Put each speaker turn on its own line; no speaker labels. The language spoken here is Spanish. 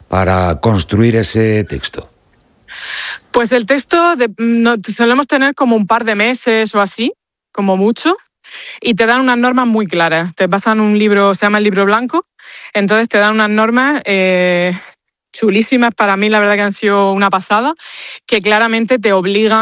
para construir ese texto?
Pues el texto solemos tener como un par de meses o así, como mucho, y te dan unas normas muy claras. Te pasan un libro, se llama el libro blanco, entonces te dan unas normas chulísimas, para mí la verdad que han sido una pasada, que claramente te obligan